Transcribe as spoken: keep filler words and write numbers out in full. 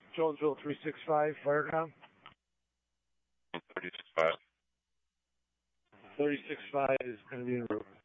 Jonesville three six five, Firecom. thirty-six five. thirty-six five is going to be en route.